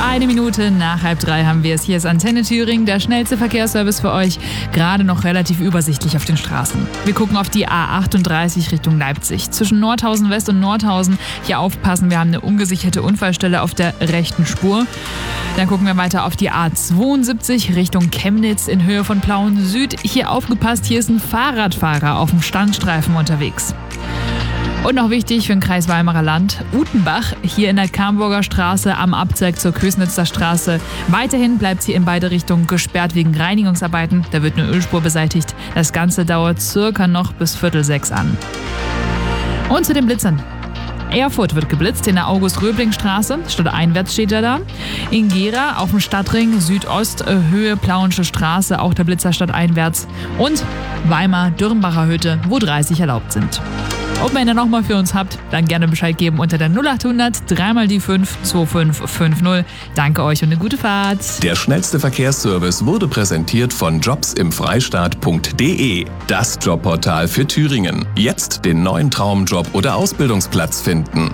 1 Minute nach 2:30 haben wir es. Hier ist Antenne Thüringen, der schnellste Verkehrsservice für euch. Gerade noch relativ übersichtlich auf den Straßen. Wir gucken auf die A38 Richtung Leipzig. Zwischen Nordhausen West und Nordhausen. Hier aufpassen, wir haben eine ungesicherte Unfallstelle auf der rechten Spur. Dann gucken wir weiter auf die A72 Richtung Chemnitz in Höhe von Plauen Süd. Hier aufgepasst, hier ist ein Fahrradfahrer auf dem Standstreifen unterwegs. Und noch wichtig für den Kreis Weimarer Land, Utenbach, hier in der Kamburger Straße am Abzweig zur Kösnitzer Straße. Weiterhin bleibt sie in beide Richtungen gesperrt wegen Reinigungsarbeiten. Da wird eine Ölspur beseitigt. Das Ganze dauert circa noch bis 5:45 an. Und zu den Blitzern. Erfurt wird geblitzt in der August-Röbling-Straße, stadteinwärts steht er da. In Gera auf dem Stadtring Südost, Höhe Plauensche Straße, auch der Blitzer stadteinwärts. Und Weimar, Dürrenbacher Hütte, wo 30 erlaubt sind. Und wenn ihr nochmal für uns habt, dann gerne Bescheid geben unter der 0800 3 die 5 2550. Danke euch und eine gute Fahrt. Der schnellste Verkehrsservice wurde präsentiert von jobsimfreistaat.de, das Jobportal für Thüringen. Jetzt den neuen Traumjob oder Ausbildungsplatz finden.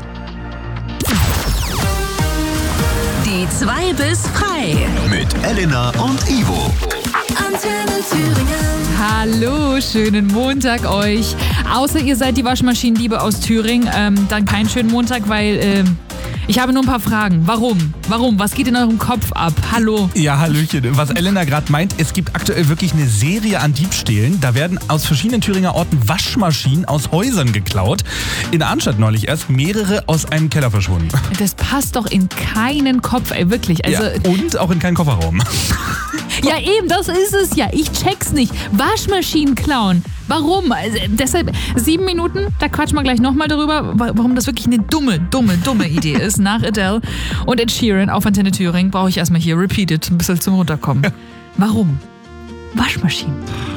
Die 2 bis frei. Mit Elena und Ivo. Antenne Thüringen. Hallo, schönen Montag euch. Außer ihr seid die Waschmaschinenliebe aus Thüringen, dann keinen schönen Montag, weil ich habe nur ein paar Fragen. Warum? Was geht in eurem Kopf ab? Hallo? Ja, hallöchen. Was Elena gerade meint, es gibt aktuell wirklich eine Serie an Diebstählen. Da werden aus verschiedenen Thüringer Orten Waschmaschinen aus Häusern geklaut. In Arnstadt neulich erst mehrere aus einem Keller verschwunden. Das passt doch in keinen Kopf, ey, wirklich. Also, ja, und auch in keinen Kofferraum. Ja, eben, das ist es ja. Ich check's nicht. Waschmaschinen klauen. Warum? Also, deshalb 7 Minuten, da quatschen wir gleich nochmal darüber, warum das wirklich eine dumme Idee ist. Nach Adele und Ed Sheeran auf Antenne Thüringen brauche ich erstmal hier Repeated, ein bisschen zum Runterkommen. Warum? Waschmaschinen.